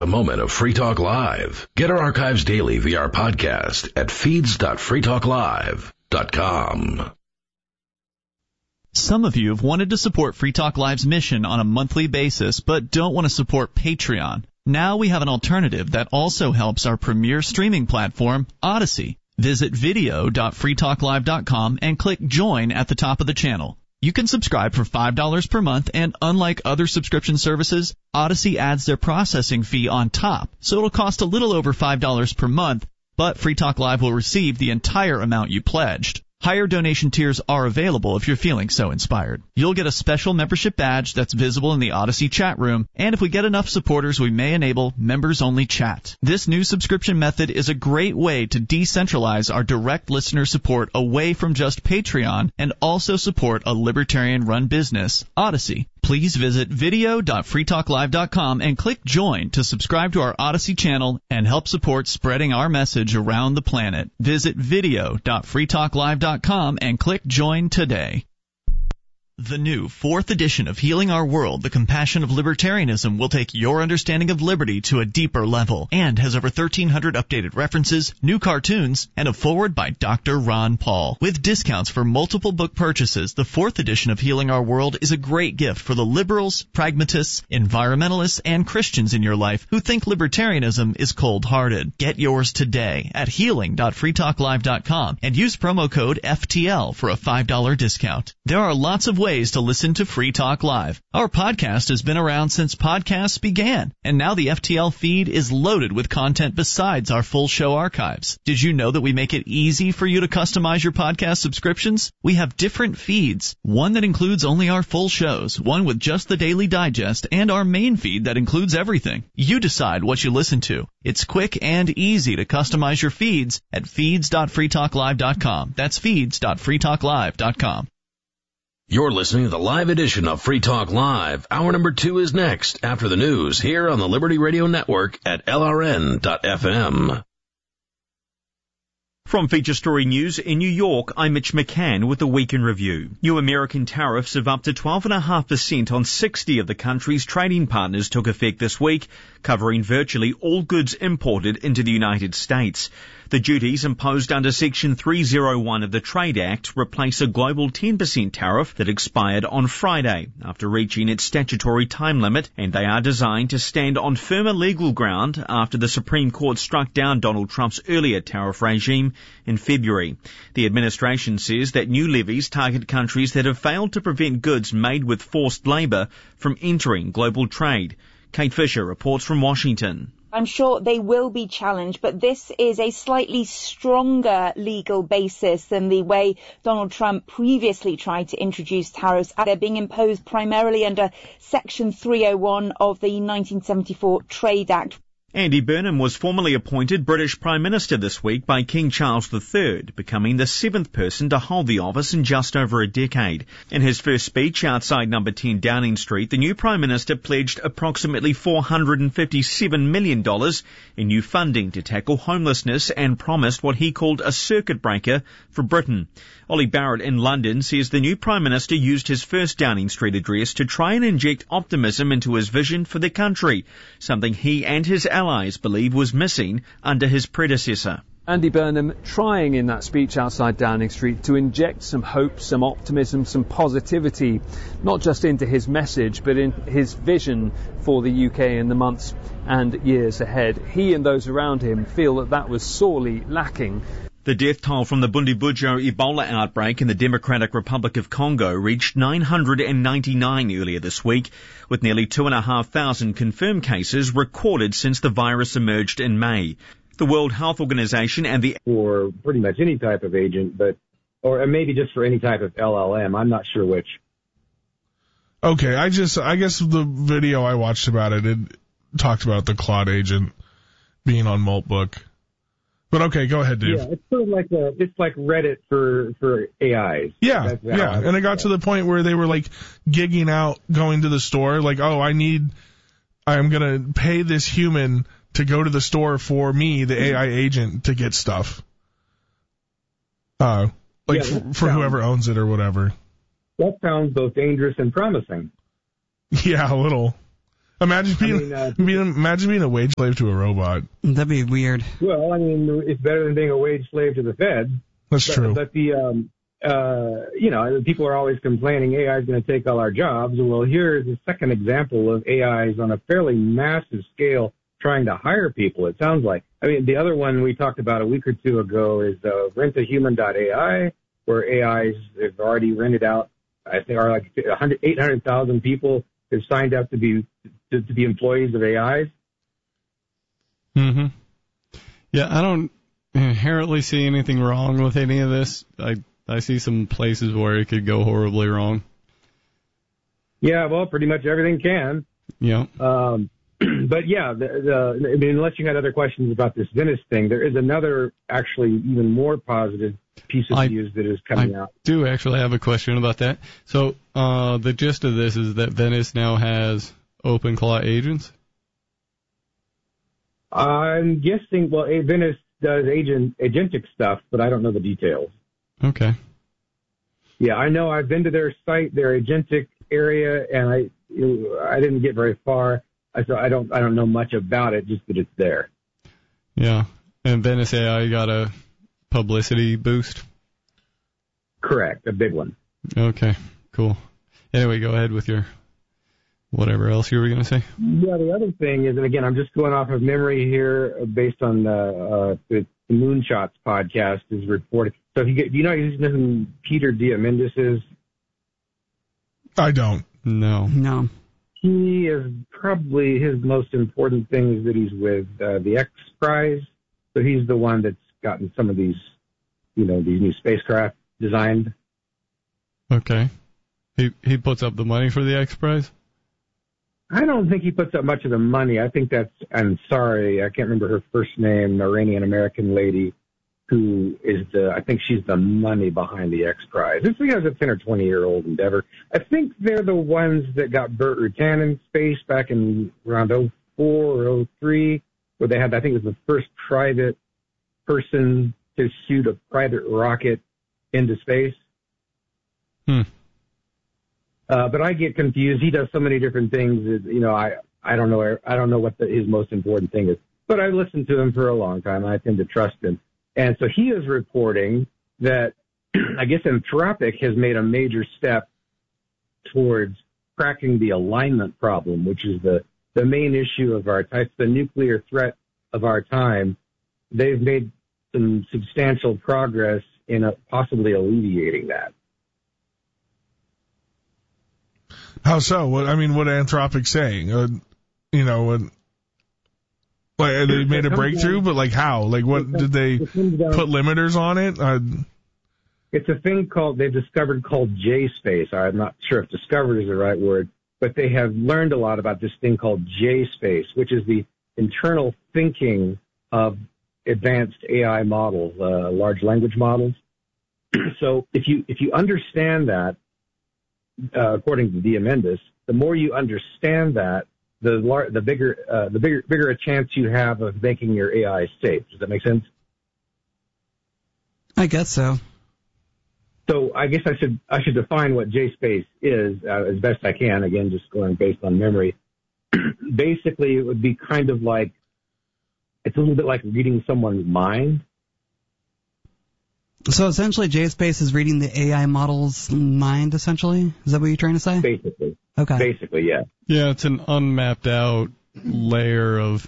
moment of Free Talk Live. Get our archives daily via our podcast at feeds.freetalklive.com. Some of you have wanted to support Free Talk Live's mission on a monthly basis, but don't want to support Patreon. Now we have an alternative that also helps our premier streaming platform, Odyssey. Visit video.freetalklive.com and click Join at the top of the channel. You can subscribe for $5 per month, and unlike other subscription services, Odyssey adds their processing fee on top, so it'll cost a little over $5 per month, but Free Talk Live will receive the entire amount you pledged. Higher donation tiers are available if you're feeling so inspired. You'll get a special membership badge that's visible in the Odyssey chat room, and if we get enough supporters, we may enable members-only chat. This new subscription method is a great way to decentralize our direct listener support away from just Patreon and also support a libertarian-run business, Odyssey. Please visit video.freetalklive.com and click Join to subscribe to our Odyssey channel and help support spreading our message around the planet. Visit video.freetalklive.com and click Join today. The new 4th edition of Healing Our World, The Compassion of Libertarianism, will take your understanding of liberty to a deeper level and has over 1,300 updated references, new cartoons, and a foreword by Dr. Ron Paul. With discounts for multiple book purchases, the 4th edition of Healing Our World is a great gift for the liberals, pragmatists, environmentalists, and Christians in your life who think libertarianism is cold-hearted. Get yours today at healing.freetalklive.com and use promo code FTL for a $5 discount. There are lots of ways to listen to Free Talk Live. Our podcast has been around since podcasts began, and now the FTL feed is loaded with content besides our full show archives. Did you know that we make it easy for you to customize your podcast subscriptions? We have different feeds, one that includes only our full shows, one with just the Daily Digest, and our main feed that includes everything. You decide what you listen to. It's quick and easy to customize your feeds at feeds.freetalklive.com. That's feeds.freetalklive.com. You're listening to the live edition of Free Talk Live. Hour number 2 is next after the news here on the Liberty Radio Network at LRN.FM. From Feature Story News in New York, I'm Mitch McCann with the Week in Review. New American tariffs of up to 12.5% on 60 of the country's trading partners took effect this week, covering virtually all goods imported into the United States. The duties imposed under Section 301 of the Trade Act replace a global 10% tariff that expired on Friday after reaching its statutory time limit, and they are designed to stand on firmer legal ground after the Supreme Court struck down Donald Trump's earlier tariff regime in February. The administration says that new levies target countries that have failed to prevent goods made with forced labor from entering global trade. Kate Fisher reports from Washington. I'm sure they will be challenged, but this is a slightly stronger legal basis than the way Donald Trump previously tried to introduce tariffs. They're being imposed primarily under Section 301 of the 1974 Trade Act. Andy Burnham was formally appointed British Prime Minister this week by King Charles III, becoming the 7th person to hold the office in just over a decade. In his first speech outside number 10 Downing Street, the new Prime Minister pledged approximately $457 million in new funding to tackle homelessness and promised what he called a circuit breaker for Britain. Ollie Barrett in London says the new Prime Minister used his first Downing Street address to try and inject optimism into his vision for the country, something he and his allies believe was missing under his predecessor. Andy Burnham trying in that speech outside Downing Street to inject some hope, some optimism, some positivity, not just into his message, but in his vision for the UK in the months and years ahead. He and those around him feel that was sorely lacking. The death toll from the Bundibugyo Ebola outbreak in the Democratic Republic of Congo reached 999 earlier this week, with nearly 2,500 confirmed cases recorded since the virus emerged in May. The World Health Organization and the... For pretty much any type of agent, or maybe just for any type of LLM, I'm not sure which. Okay, I guess the video I watched about it talked about the Claude agent being on Maltbook. But okay, go ahead, Dave. Yeah, it's sort of like it's like Reddit for AIs. Yeah, and it got to the point where they were like gigging out, going to the store, like, oh, I'm gonna pay this human to go to the store for me, the AI agent, to get stuff. For whoever owns it or whatever. That sounds both dangerous and promising. Yeah, a little. Imagine being a wage slave to a robot. That'd be weird. Well, I mean, it's better than being a wage slave to the Fed. That's true. But people are always complaining AI is going to take all our jobs. Well, here's a second example of AIs on a fairly massive scale trying to hire people, it sounds like. I mean, the other one we talked about a week or two ago is rentahuman.ai, where AIs have already rented out, I think, are like 800,000 people have signed up to be employees of AIs. Mm-hmm. Yeah, I don't inherently see anything wrong with any of this. I see some places where it could go horribly wrong. Yeah, well, pretty much everything can. Yeah. But yeah, I mean, unless you had other questions about this Venice thing, there is another actually even more positive piece of news that is coming out. I do actually have a question about that. So the gist of this is that Venice now has OpenClaw agents? I'm guessing, well, Venice does agentic stuff, but I don't know the details. Okay. Yeah, I know I've been to their site, their agentic area, and I didn't get very far. So I don't know much about it, just that it's there. Yeah, and Venice AI got a publicity boost? Correct, a big one. Okay, cool. Anyway, go ahead with your whatever else you were going to say. Yeah, the other thing is, and again, I'm just going off of memory here based on the Moonshots podcast is reported. So you know who Peter Diamandis is? I don't. No. He is probably his most important thing is that he's with the X Prize. So he's the one that's gotten some of these, these new spacecraft designed. Okay. He puts up the money for the X Prize? I don't think he puts up much of the money. I think I'm sorry, I can't remember her first name, Iranian-American lady who is I think she's the money behind the X Prize. This thing has a 10 or 20-year-old endeavor. I think they're the ones that got Burt Rutan in space back in around 2004 or 2003, where they had, I think it was the first private person to shoot a private rocket into space. But I get confused. He does so many different things. I don't know what his most important thing is. But I listened to him for a long time. I tend to trust him. And so he is reporting that, I guess, Anthropic has made a major step towards cracking the alignment problem, which is the main issue of our time, the nuclear threat of our time. They've made some substantial progress in possibly alleviating that. How so? What Anthropic saying? Like they made a breakthrough, but like how? Like what did they put limiters on it? It's a thing they've discovered called J-space. I'm not sure if discovered is the right word, but they have learned a lot about this thing called J-space, which is the internal thinking of advanced AI models, large language models. So if you understand that, according to Diamandis, the more you understand that, the bigger a chance you have of making your AI safe. Does that make sense? I guess so. So I guess I should define what J-space is as best I can. Again, just going based on memory. Basically, it would be kind of like, it's a little bit like reading someone's mind. So essentially, J-space is reading the AI model's mind. Essentially, is that what you're trying to say? Basically. Okay. Basically, yeah. Yeah, it's an unmapped out layer of,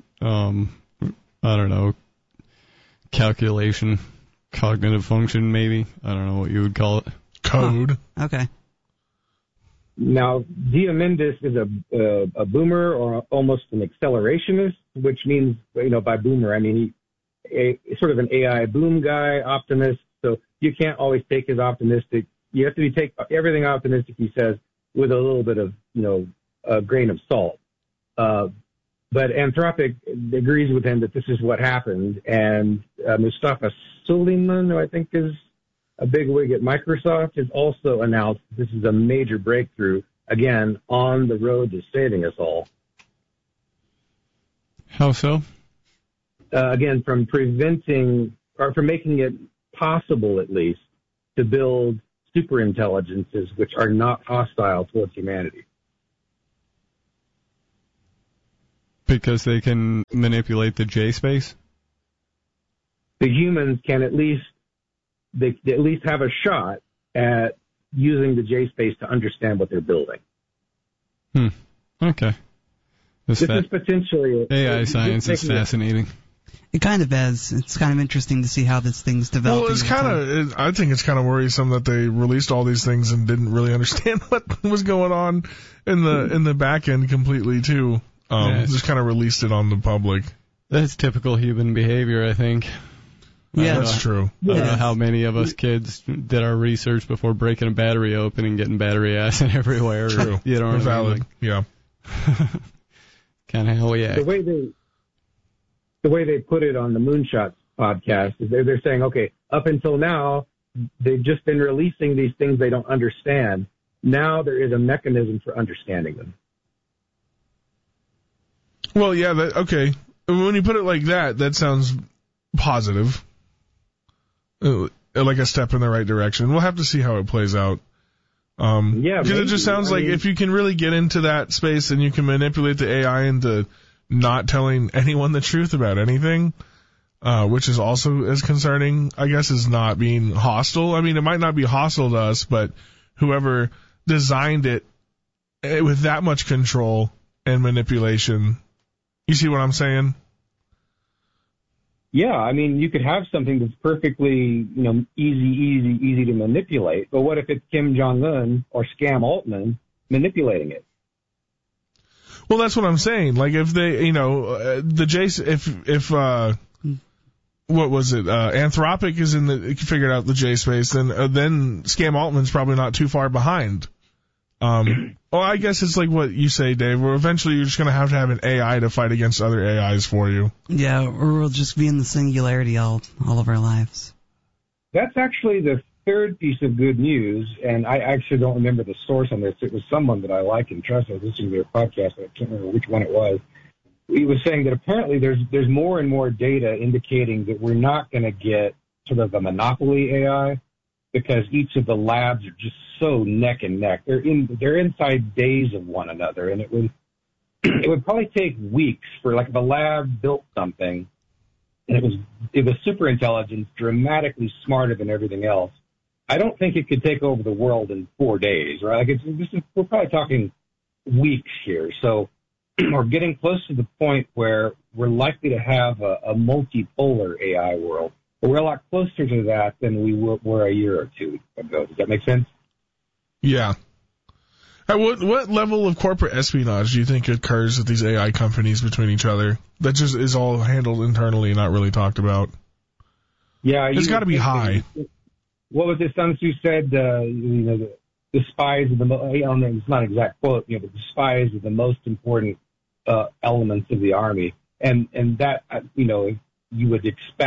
calculation, cognitive function, maybe. I don't know what you would call it. Code. Huh. Okay. Now, Diamandis is a boomer or almost an accelerationist, which means, by boomer, I mean sort of an AI boom guy, optimist. So you can't always take his optimistic. You have to take everything optimistic he says with a little bit of, a grain of salt. But Anthropic agrees with him that this is what happened. And Mustafa Suleyman, who I think is a big wig at Microsoft, has also announced this is a major breakthrough, again, on the road to saving us all. How so? Again, from preventing, or from making it possible, at least, to build superintelligences which are not hostile towards humanity. Because they can manipulate the J space? The humans can at least have a shot at using the J space to understand what they're building. Okay. This is potentially AI science is fascinating. It kind of is. It's kind of interesting to see how this thing's developing. Well, I think it's kind of worrisome that they released all these things and didn't really understand what was going on in the back end completely too. Just kind of released it on the public. That's typical human behavior, I think. Yeah, that's true. I don't know how many of us kids did our research before breaking a battery open and getting battery acid everywhere. True. You know what I mean? Yeah. Kind of how we act. The way they put it on the Moonshots podcast is they're saying, okay, up until now, they've just been releasing these things they don't understand. Now there is a mechanism for understanding them. Well, yeah, okay. When you put it like that, that sounds positive. Like a step in the right direction. We'll have to see how it plays out. Because it just sounds like if you can really get into that space and you can manipulate the AI into not telling anyone the truth about anything, which is also as concerning, I guess, as not being hostile. I mean, it might not be hostile to us, but whoever designed it with that much control and manipulation, you see what I'm saying? Yeah, I mean, you could have something that's perfectly, easy to manipulate. But what if it's Kim Jong-un or Scam Altman manipulating it? Well, that's what I'm saying. Like if they, what was it? Anthropic is figured out the J space, then Scam Altman's probably not too far behind. Well, I guess it's like what you say, Dave, where eventually you're just going to have an AI to fight against other AIs for you. Yeah, or we'll just be in the singularity all of our lives. That's actually the third piece of good news, and I actually don't remember the source on this. It was someone that I like and trust. I was listening to their podcast, but I can't remember which one it was. He was saying that apparently there's more and more data indicating that we're not going to get sort of a monopoly AI, because each of the labs are just so neck and neck. They're inside days of one another, and it would probably take weeks for, like, if a lab built something and it was super intelligent, dramatically smarter than everything else. I don't think it could take over the world in 4 days, right? Like we're probably talking weeks here. So we're getting close to the point where we're likely to have a multipolar AI world. But we're a lot closer to that than we were a year or two ago. Does that make sense? Yeah. What level of corporate espionage do you think occurs with these AI companies between each other that just is all handled internally and not really talked about? Yeah, it's got to be high. What was it Sun Tzu said? The spies are it's not an exact quote, but the spies are the most important elements of the army, and that you would expect